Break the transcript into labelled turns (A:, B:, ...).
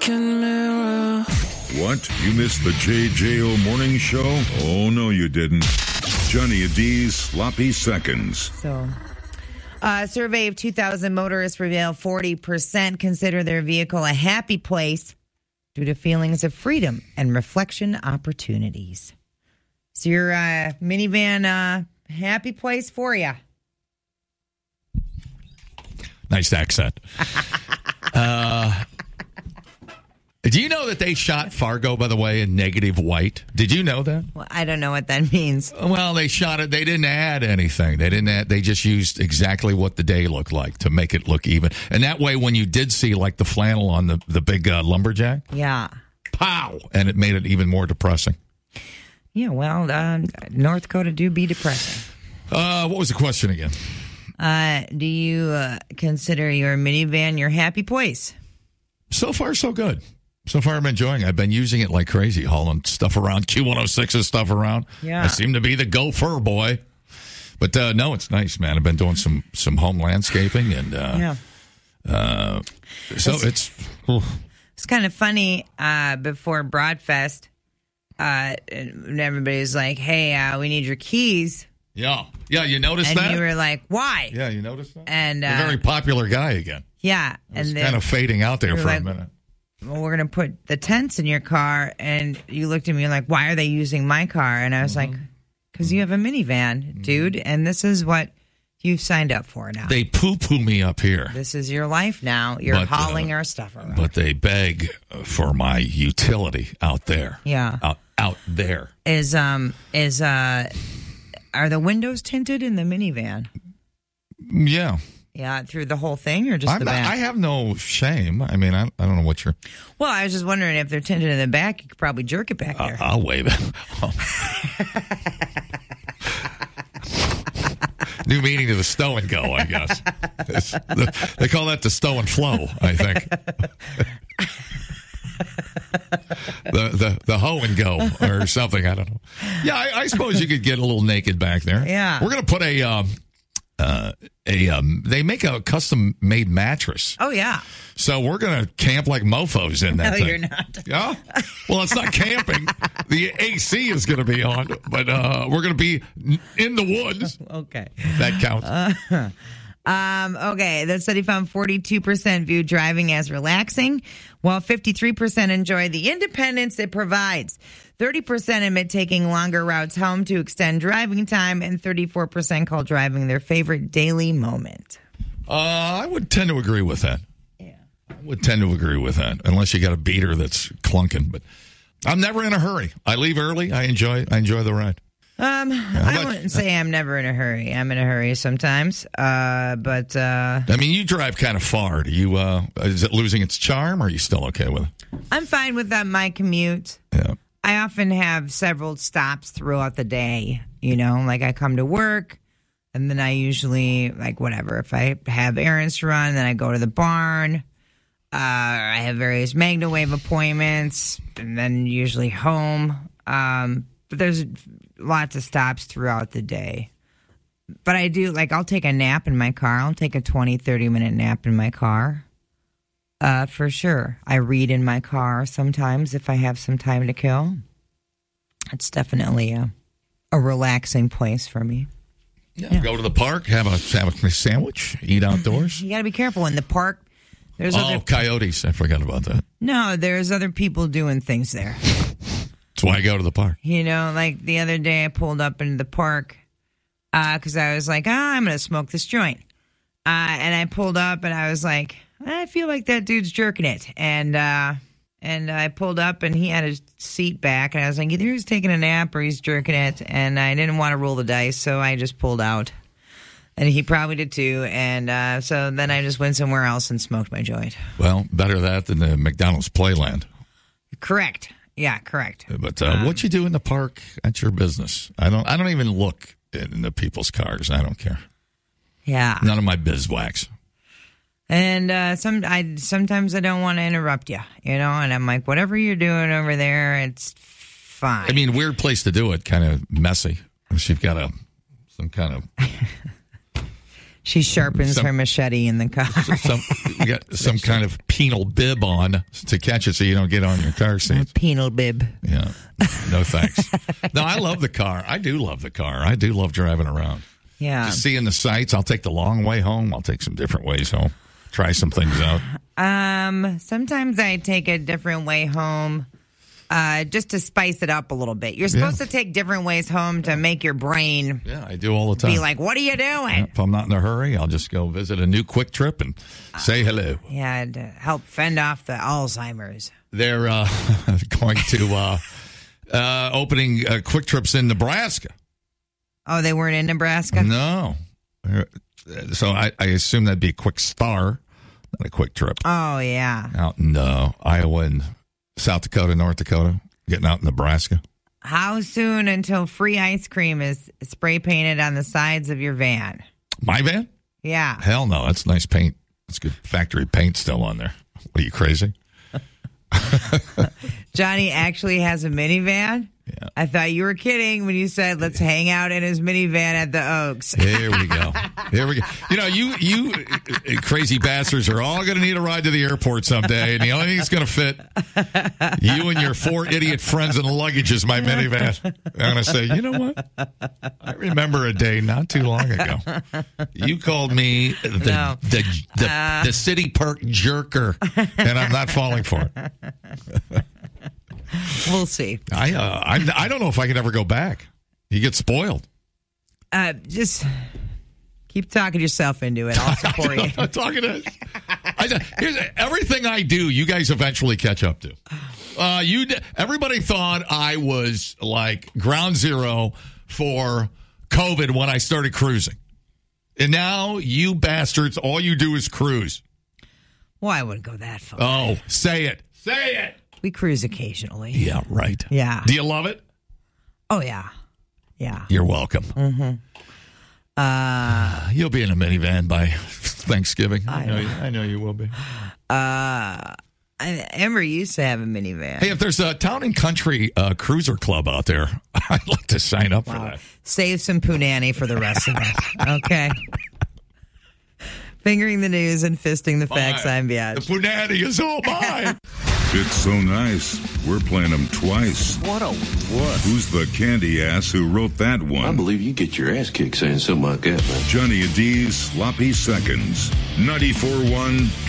A: mirror.
B: What? You missed the JJO morning show? Oh, no, you didn't. Johnny D's Sloppy Seconds.
C: So, a survey of 2,000 motorists revealed 40% consider their vehicle a happy place due to feelings of freedom and reflection opportunities. So your minivan happy place for you.
D: Nice accent. Do you know that they shot Fargo, by the way, in negative white? Did you know that?
C: Well, I don't know what that means.
D: Well, they shot it. They didn't add anything. They just used exactly what the day looked like to make it look even. And that way, when you did see like the flannel on the big lumberjack,
C: yeah,
D: pow, and it made it even more depressing.
C: Yeah, well, North Dakota do be depressing.
D: What was the question again?
C: Do you consider your minivan your happy place?
D: So far, so good. So far, I'm enjoying it. I've been using it like crazy, hauling stuff around, Q106's stuff around.
C: Yeah.
D: I seem to be the gopher boy. But no, it's nice, man. I've been doing some home landscaping, and so it's
C: kind of funny. Before Broadfest, and everybody's like, "Hey, we need your keys."
D: Yeah, you noticed that?
C: And you were like, "Why?"
D: Yeah, you noticed that?
C: And
D: a very popular guy again.
C: Yeah,
D: and then kind of fading out there for a minute.
C: Well, we're going to put the tents in your car. And you looked at me like, why are they using my car? And I was like, because you have a minivan, dude. And this is what you've signed up for now.
D: They poo-poo me up here.
C: This is your life now. You're hauling our stuff around.
D: But they beg for my utility out there.
C: Yeah.
D: Out there.
C: Are the windows tinted in the minivan?
D: Yeah.
C: Yeah, through the whole thing or just the back?
D: I have no shame. I mean, I don't know what you're...
C: Well, I was just wondering if they're tinted in the back, you could probably jerk it back there.
D: I'll wave it. New meaning to the stow and go, I guess. They call that the stow and flow, I think. the hoe and go or something, I don't know. Yeah, I suppose you could get a little naked back there.
C: Yeah.
D: We're going to put they make a custom made mattress.
C: Oh, yeah.
D: So we're going to camp like mofos in that thing.
C: No, you're not.
D: Yeah? Well, it's not camping. The AC is going to be on, but we're going to be in the woods.
C: Okay.
D: That counts.
C: Okay, the study found 42% view driving as relaxing, while 53% enjoy the independence it provides. 30% admit taking longer routes home to extend driving time, and 34% call driving their favorite daily moment.
D: I would tend to agree with that.
C: Yeah.
D: I would tend to agree with that, unless you got a beater that's clunking. But I'm never in a hurry. I leave early. I enjoy the ride.
C: I wouldn't say I'm never in a hurry. I'm in a hurry sometimes, but
D: I mean, you drive kind of far. Do you? Is it losing its charm, or are you still okay with it?
C: I'm fine with my commute.
D: Yeah.
C: I often have several stops throughout the day. You know, like I come to work, and then I usually whatever. If I have errands to run, then I go to the barn. I have various MagnaWave appointments, and then usually home. But there's lots of stops throughout the day. But I do, I'll take a nap in my car. I'll take a 20, 30-minute nap in my car. For sure. I read in my car sometimes if I have some time to kill. It's definitely a relaxing place for me.
D: Yeah. Go to the park, have a sandwich, eat outdoors.
C: You got to be careful in the park. There's
D: coyotes. I forgot about that.
C: No, there's other people doing things there.
D: That's why I go to the park.
C: You know, like the other day I pulled up into the park because I was like, I'm going to smoke this joint. And I pulled up and I was like, I feel like that dude's jerking it. And I pulled up and he had his seat back. And I was like, either he's taking a nap or he's jerking it. And I didn't want to roll the dice, so I just pulled out. And he probably did too. And so then I just went somewhere else and smoked my joint.
D: Well, better that than the McDonald's Playland.
C: Correct. Yeah, correct.
D: But what you do in the park, that's your business. I don't even look in the people's cars. I don't care.
C: Yeah.
D: None of my bizwax.
C: And sometimes I don't want to interrupt you, you know, and I'm like, whatever you're doing over there, it's fine.
D: I mean, weird place to do it, kind of messy. Unless you've got some kind of...
C: She sharpens her machete in the car.
D: We got some kind of penal bib on to catch it so you don't get on your car seat.
C: Penal bib.
D: Yeah. No thanks. No, I love the car. I do love the car. I do love driving around.
C: Yeah.
D: Just seeing the sights. I'll take the long way home. I'll take some different ways home. Try some things out.
C: Sometimes I take a different way home. Just to spice it up a little bit. You're supposed to take different ways home to make your brain
D: I do all the time.
C: be like, what are you doing?
D: If I'm not in a hurry, I'll just go visit a new Quick Trip and say hello.
C: Yeah, to help fend off the Alzheimer's.
D: They're going to opening Quick Trips in Nebraska.
C: Oh, they weren't in Nebraska?
D: No. So I assume that'd be a Quick Star, not a Quick Trip.
C: Oh, yeah.
D: Out in Iowa and South Dakota, North Dakota, getting out in Nebraska.
C: How soon until free ice cream is spray painted on the sides of your van?
D: My van?
C: Yeah.
D: Hell no. That's nice paint. That's good factory paint still on there. What are you, crazy?
C: Johnny actually has a minivan.
D: Yeah.
C: I thought you were kidding when you said let's hang out in his minivan at the Oaks.
D: Here we go. Here we go. You know, you crazy bastards are all going to need a ride to the airport someday, and the only thing that's going to fit you and your 4 idiot friends and luggage is my minivan. I'm going to say, you know what? I remember a day not too long ago. You called me the city park jerker, and I'm not falling for it.
C: We'll see.
D: I don't know if I could ever go back. You get spoiled.
C: Just keep talking yourself into it. I'll support you.
D: I'm talking to. Here's everything I do. You guys eventually catch up to. Everybody thought I was like ground zero for COVID when I started cruising, and now you bastards, all you do is cruise.
C: Well, I wouldn't go that far.
D: Oh, say it. Say it.
C: We cruise occasionally.
D: Yeah, right.
C: Yeah.
D: Do you love it?
C: Oh, yeah. Yeah.
D: You're welcome.
C: Mm-hmm.
D: You'll be in a minivan by Thanksgiving. I know you will be.
C: Amber used to have a minivan.
D: Hey, if there's a town and country cruiser club out there, I'd like to sign up for that.
C: Save some punani for the rest of us. Okay. Fingering the news and fisting the facts. I'm Biatch.
D: The punani is all mine.
B: It's so nice. We're playing them twice.
A: What?
B: Who's the candy ass who wrote that one?
A: I believe you get your ass kicked saying something like that, man.
B: Johnny and D's Sloppy Seconds. 94.1